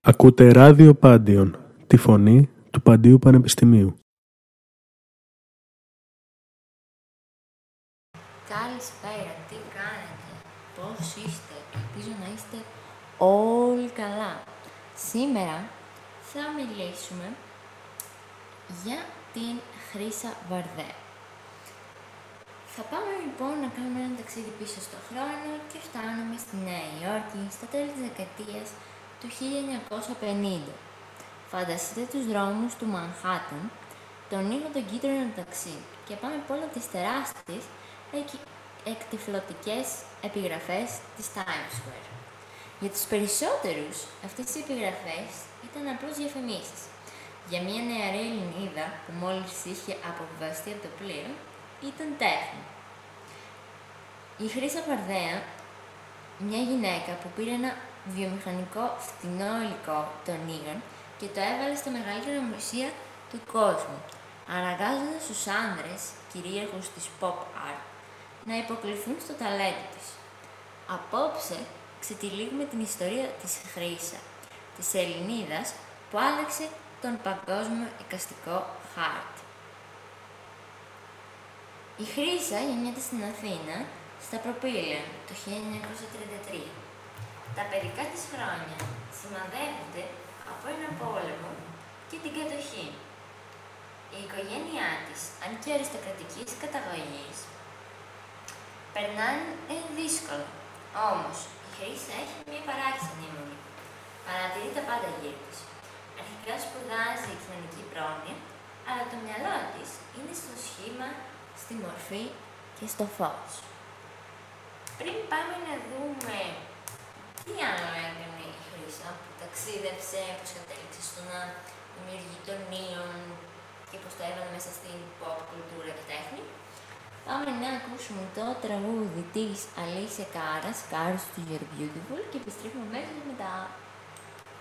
Ακούτε ράδιο Πάντιον, τη φωνή του Παντίου Πανεπιστημίου. Καλησπέρα, τι κάνετε, πώς είστε, ελπίζω να είστε όλοι καλά. Σήμερα θα μιλήσουμε για την Χρύσα Βαρδαία. Θα πάμε λοιπόν να κάνουμε ένα ταξίδι πίσω στο χρόνο και φτάνουμε στη Νέα Υόρκη στα τέλη της δεκαετίας του 1950. Φανταστείτε τους δρόμους του Μανχάταν, τον ήχο των κίτρινων ταξί και πάμε από όλα τις τεράστιες εκτυφλωτικές επιγραφές της Times Square. Για τους περισσότερους, αυτές οι επιγραφές ήταν απλώς διαφημίσεις. Για μια νεαρή Ελληνίδα που μόλις είχε αποβιβαστεί από το πλοίο, ήταν τέχνη. Η Χρύσα Βαρδαία, μια γυναίκα που πήρε ένα βιομηχανικό φτηνό υλικό, τον Neon, και το έβαλε στα μεγαλύτερα μουσεία του κόσμου, αναγκάζοντας τους άνδρες, κυρίαρχους της pop art, να υποκληθούν στο ταλέντο της. Απόψε ξετυλίγουμε την ιστορία της Χρύσα, της Ελληνίδας που άλλαξε τον παγκόσμιο εικαστικό χάρτη. Η Χρύσα γεννιέται στην Αθήνα, στα Προπήλαια, το 1933. Τα παιδικά της χρόνια σημαδεύονται από ένα πόλεμο και την κατοχή. Η οικογένειά της, αν και αριστοκρατικής καταγωγής, περνάνε δύσκολα. Όμως, η Χρύσα έχει μια παράξενη αιμονή. Παρατηρεί τα πάντα γύρω της. Αρχικά σπουδάζει κοινωνική πρόνοια, αλλά το μυαλό της είναι στο σχήμα, στη μορφή και στο φως. Πριν πάμε να δούμε τι άλλο έκανε η Χρύσα, που ταξίδεψε, πώς κατέληξε στο να δημιουργεί τον Neon και πώς το έβαλε μέσα στην pop κουλτούρα και τέχνη, πάμε να ακούσουμε το τραγούδι της Αλήσια Κάρας, Cars to Your Beautiful, και επιστρέφουμε μέσα μετά.